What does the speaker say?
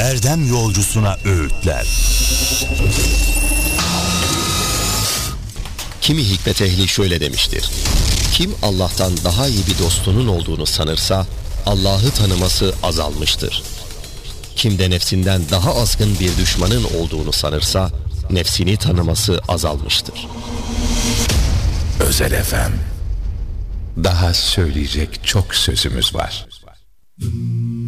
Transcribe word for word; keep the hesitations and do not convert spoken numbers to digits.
erdem yolcusuna öğütler. Kimi hikmet ehli şöyle demiştir: kim Allah'tan daha iyi bir dostunun olduğunu sanırsa Allah'ı tanıması azalmıştır. Kim de nefsinden daha azgın bir düşmanın olduğunu sanırsa nefsini tanıması azalmıştır. Özel F M. Daha söyleyecek çok sözümüz var.